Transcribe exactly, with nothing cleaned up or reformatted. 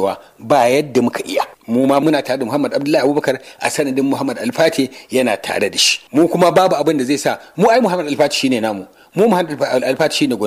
cewa ba yadda muka iya. Mu ma muna tare da Muhammad Abdullahi Abubakar a sanadin Muhammad Alfati yana tare da shi. Mu kuma babu abin da zai sa mu ai Muhammad Alfati shine namu. Mu Muhammad Alfati shine